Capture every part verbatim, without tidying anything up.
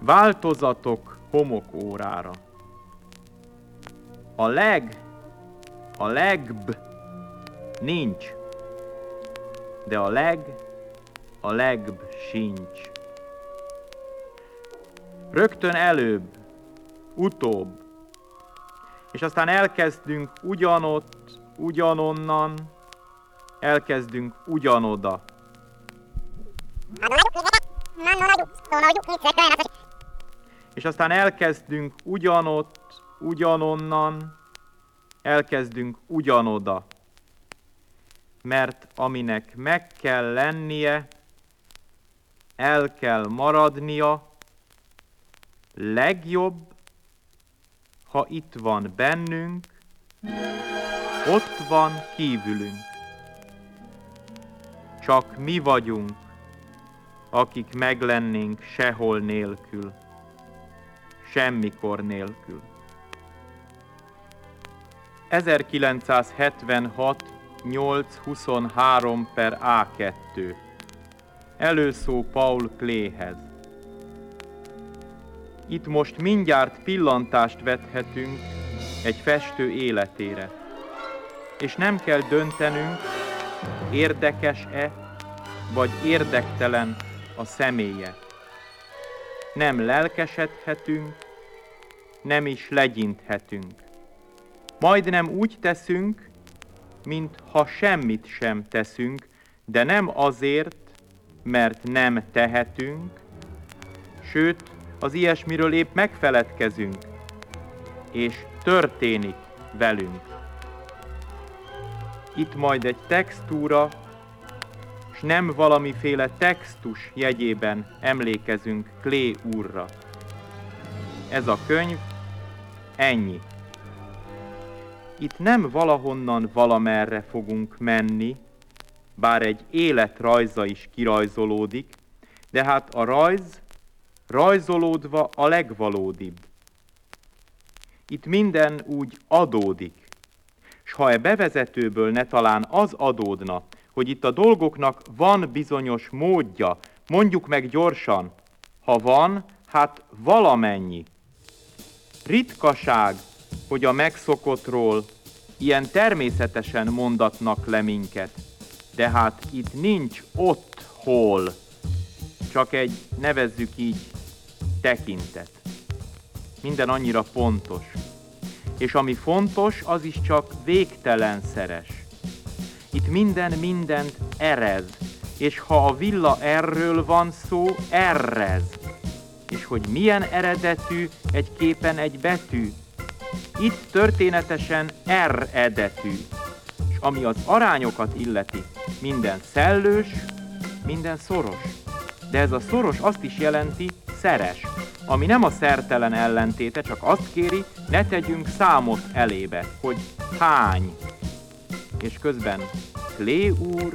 Változatok homokórára. A leg, a legb nincs, de a leg, a legb sincs. Rögtön előbb, utóbb, és aztán elkezdünk ugyanott, ugyanonnan, elkezdünk ugyanoda. És aztán elkezdünk ugyanott, ugyanonnan, elkezdünk ugyanoda. Mert aminek meg kell lennie, el kell maradnia, legjobb, ha itt van bennünk, ott van kívülünk. Csak mi vagyunk, akik meglennénk sehol nélkül, semmikor nélkül. ezerkilencszázhetvenhat nyolc huszonhárom per á kettő. Előszó Paul Kléhez. Itt most mindjárt pillantást vethetünk egy festő életére, és nem kell döntenünk, érdekes-e, vagy érdektelen a személye. Nem lelkesedhetünk, nem is legyinthetünk. Majdnem úgy teszünk, mintha semmit sem teszünk, de nem azért, mert nem tehetünk, sőt, az ilyesmiről épp megfeledkezünk, és történik velünk. Itt majd egy textúra, s nem valamiféle textus jegyében emlékezünk Klé úrra. Ez a könyv ennyi. Itt nem valahonnan valamerre fogunk menni, bár egy életrajza is kirajzolódik, de hát a rajz rajzolódva a legvalódibb. Itt minden úgy adódik, s ha e bevezetőből ne talán az adódna, hogy itt a dolgoknak van bizonyos módja, mondjuk meg gyorsan, ha van, hát valamennyi. Ritkaság, hogy a megszokottról ilyen természetesen mondatnak le minket, de hát itt nincs ott hol, csak egy, nevezzük így, tekintet. Minden annyira pontos. És ami fontos, az is csak végtelenszeres. Itt minden mindent erez, és ha a villa erről van szó, errez. És hogy milyen eredetű egy képen egy betű, itt történetesen R-edetű. És ami az arányokat illeti, minden szellős, minden szoros. De ez a szoros azt is jelenti, szeres, ami nem a szertelen ellentéte, csak azt kéri, ne tegyünk számot elébe, hogy hány. És közben Klé úr,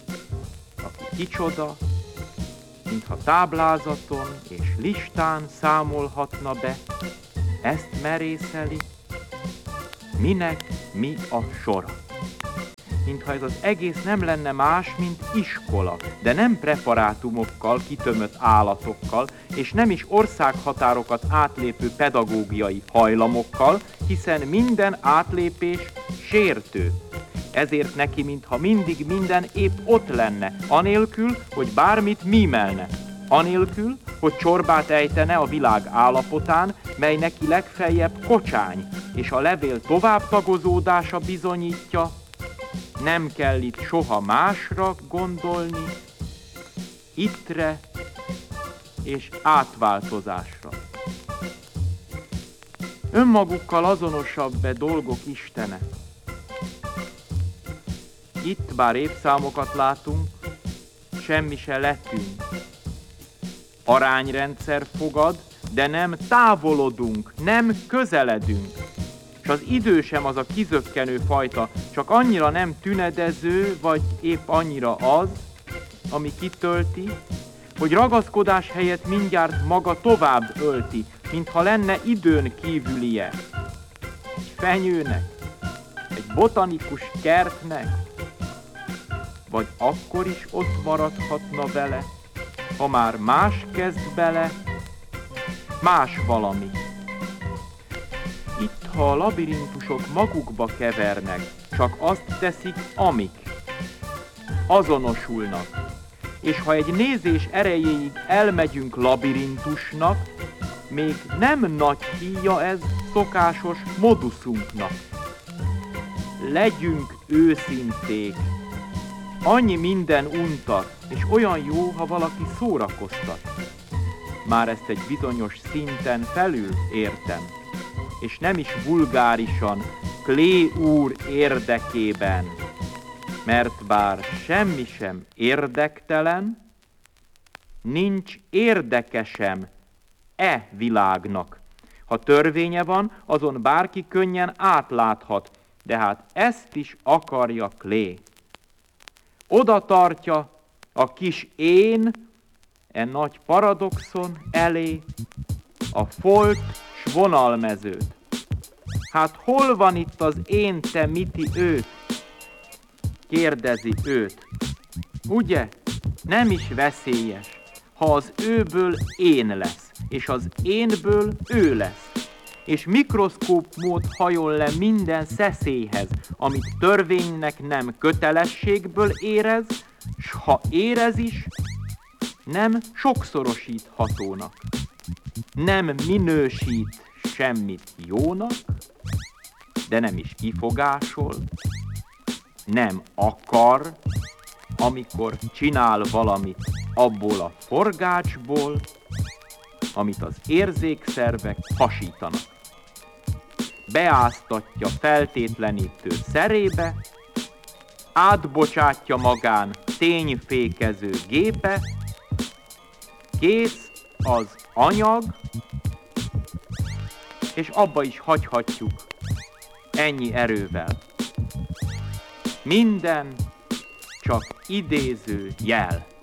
aki kicsoda, mintha táblázaton és listán számolhatna be, ezt merészeli, minek mi a sora. Mintha ez az egész nem lenne más, mint iskola, de nem preparátumokkal, kitömött állatokkal, és nem is országhatárokat átlépő pedagógiai hajlamokkal, hiszen minden átlépés sértő. Ezért neki, mintha mindig minden épp ott lenne, anélkül, hogy bármit mímelne, anélkül, hogy csorbát ejtene a világ állapotán, mely neki legfeljebb kocsány, és a levél tovább tagozódása bizonyítja, nem kell itt soha másra gondolni, ittre és átváltozásra. Önmagukkal azonosabb-e dolgok istene? Itt bár évszámokat látunk, semmi se letűnt. Arányrendszer fogad, de nem távolodunk, nem közeledünk. És az idő sem az a kizökkenő fajta, csak annyira nem tünedező, vagy épp annyira az, ami kitölti, hogy ragaszkodás helyett mindjárt maga tovább ölti, mintha lenne időn kívülie. Egy fenyőnek, egy botanikus kertnek, vagy akkor is ott maradhatna vele, ha már más kezd bele, más valami. Itt, ha a labirintusok magukba kevernek, csak azt teszik, amik. Azonosulnak. És ha egy nézés erejéig elmegyünk labirintusnak, még nem nagy híja ez szokásos moduszunknak. Legyünk őszinték. Annyi minden untat, és olyan jó, ha valaki szórakoztat. Már ezt egy bizonyos szinten felül értem, és nem is vulgárisan, Clay úr érdekében, mert bár semmi sem érdektelen, nincs érdekesem e világnak. Ha törvénye van, azon bárki könnyen átláthat, de hát ezt is akarja Clay. Oda tartja a kis én e nagy paradoxon elé a folt s vonalmezőt. Hát hol van itt az én, te miti őt? Kérdezi őt. Ugye, nem is veszélyes, ha az őből én lesz, és az énből ő lesz, és mikroszkóp mód hajol le minden szeszélyhez, amit törvénynek nem kötelességből érez, s ha érez is, nem sokszorosíthatónak, nem minősít semmit jónak, de nem is kifogásol, nem akar, amikor csinál valamit abból a forgácsból, amit az érzékszervek hasítanak. Beáztatja feltétlenítő szerébe, átbocsátja magán tényfékező gépe, kész az anyag, és abba is hagyhatjuk ennyi erővel. Minden csak idéző jel.